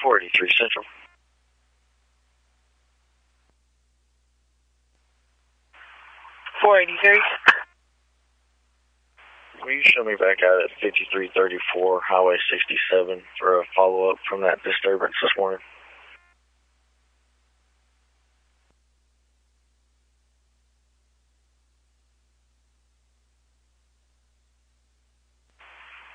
483 Central. 483. Will you show me back out at 5334 Highway 67 for a follow-up from that disturbance this morning?